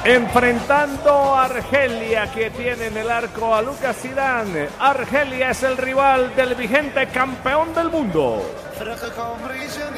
Enfrentando a Argelia, que tiene en el arco a Lucas Zidane. Argelia es el rival del vigente campeón del mundo.